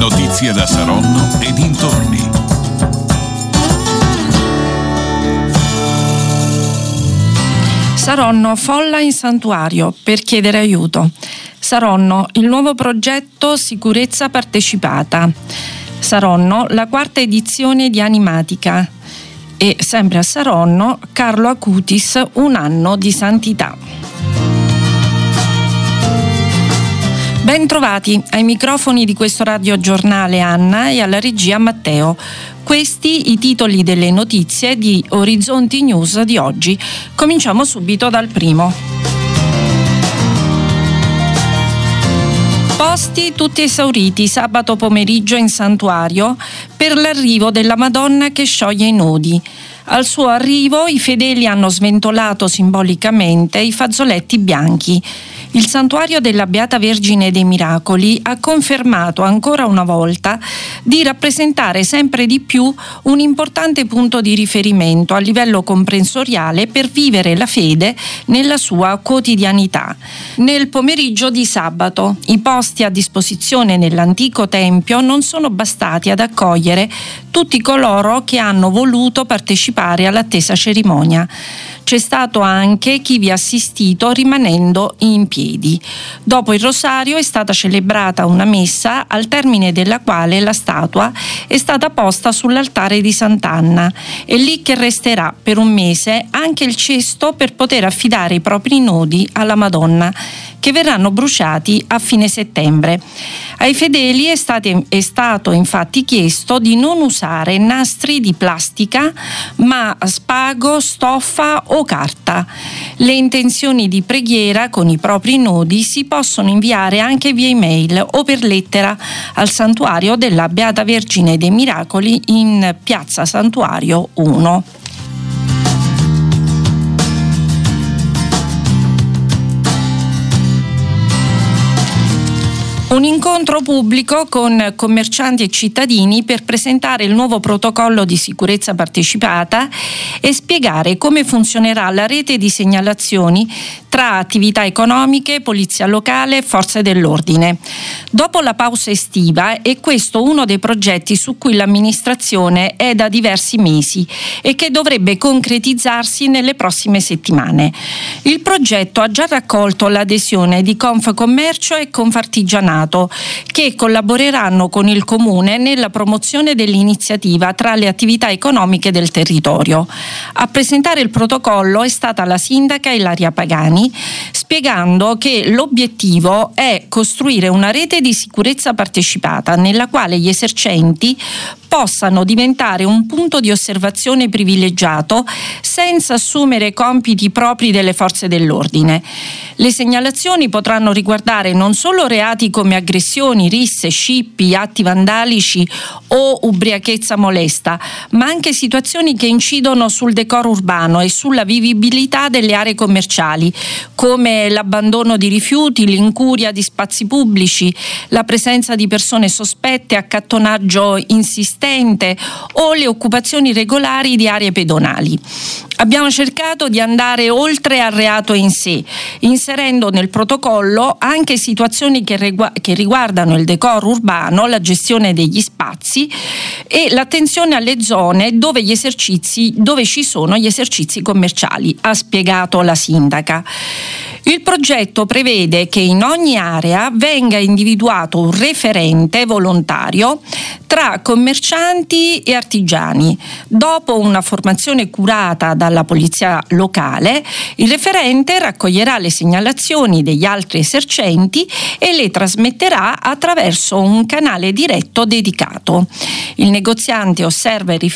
Notizie da Saronno e dintorni. Saronno folla in santuario per chiedere aiuto. Saronno, il nuovo progetto Sicurezza Partecipata. Saronno, la quarta edizione di Animatica. E sempre a Saronno, Carlo Acutis, un anno di santità. Ben trovati ai microfoni di questo radiogiornale Anna e alla regia Matteo. Questi i titoli delle notizie di Orizzonti News di oggi. Cominciamo subito dal primo. Posti tutti esauriti sabato pomeriggio in santuario per l'arrivo della Madonna che scioglie i nodi. Al suo arrivo i fedeli hanno sventolato simbolicamente i fazzoletti bianchi. Il santuario della Beata Vergine dei Miracoli ha confermato ancora una volta di rappresentare sempre di più un importante punto di riferimento a livello comprensoriale per vivere la fede nella sua quotidianità. Nel pomeriggio di sabato i posti a disposizione nell'antico tempio non sono bastati ad accogliere tutti coloro che hanno voluto partecipare all'attesa cerimonia. C'è stato anche chi vi ha assistito rimanendo in piedi. Dopo il rosario è stata celebrata una messa al termine della quale la statua è stata posta sull'altare di Sant'Anna. È lì che resterà per un mese anche il cesto per poter affidare i propri nodi alla Madonna, che verranno bruciati a fine settembre. Ai fedeli è stato infatti chiesto di non usare nastri di plastica, ma spago, stoffa o carta. Le intenzioni di preghiera con i propri nodi si possono inviare anche via email o per lettera al santuario della Beata Vergine dei Miracoli in Piazza Santuario 1. Un incontro pubblico con commercianti e cittadini per presentare il nuovo protocollo di sicurezza partecipata e spiegare come funzionerà la rete di segnalazioni tra attività economiche, polizia locale e forze dell'ordine. Dopo la pausa estiva è questo uno dei progetti su cui l'amministrazione è da diversi mesi e che dovrebbe concretizzarsi nelle prossime settimane. Il progetto ha già raccolto l'adesione di Confcommercio e Confartigianato, che collaboreranno con il Comune nella promozione dell'iniziativa tra le attività economiche del territorio. A presentare il protocollo è stata la sindaca Ilaria Pagani, spiegando che l'obiettivo è costruire una rete di sicurezza partecipata nella quale gli esercenti possano diventare un punto di osservazione privilegiato senza assumere compiti propri delle forze dell'ordine. Le segnalazioni potranno riguardare non solo reati come aggressioni, risse, scippi, atti vandalici o ubriachezza molesta, ma anche situazioni che incidono sul decoro urbano e sulla vivibilità delle aree commerciali, come l'abbandono di rifiuti, l'incuria di spazi pubblici, la presenza di persone sospette, accattonaggio insistente o le occupazioni regolari di aree pedonali. Abbiamo cercato di andare oltre al reato in sé, inserendo nel protocollo anche situazioni che riguardano il decoro urbano, la gestione degli spazi e l'attenzione alle zone dove ci sono gli esercizi commerciali, ha spiegato la sindaca. Il progetto prevede che in ogni area venga individuato un referente volontario tra commercianti e artigiani. Dopo una formazione curata dalla polizia locale, il referente raccoglierà le segnalazioni degli altri esercenti e le trasmetterà attraverso un canale diretto dedicato. Il negoziante osserva